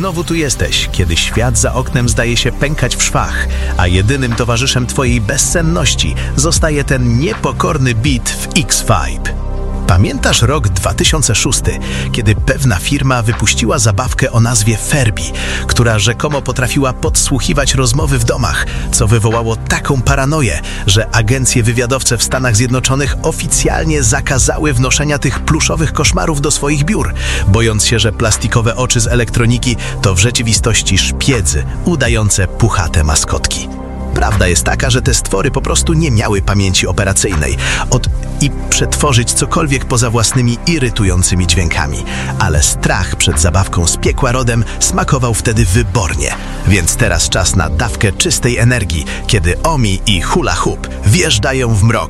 znowu tu jesteś, kiedy świat za oknem zdaje się pękać w szwach, a jedynym towarzyszem twojej bezsenności zostaje ten niepokorny beat w X-Vibe. Pamiętasz rok 2006, kiedy pewna firma wypuściła zabawkę o nazwie Ferbi, która rzekomo potrafiła podsłuchiwać rozmowy w domach, co wywołało taką paranoję, że agencje wywiadowcze w Stanach Zjednoczonych oficjalnie zakazały wnoszenia tych pluszowych koszmarów do swoich biur, bojąc się, że plastikowe oczy z elektroniki to w rzeczywistości szpiedzy udające puchate maskotki. Prawda jest taka, że te stwory po prostu nie miały pamięci operacyjnej i przetworzyć cokolwiek poza własnymi irytującymi dźwiękami. Ale strach przed zabawką z piekła rodem smakował wtedy wybornie. Więc teraz czas na dawkę czystej energii, kiedy Omi i Hula Hoop wjeżdżają w mrok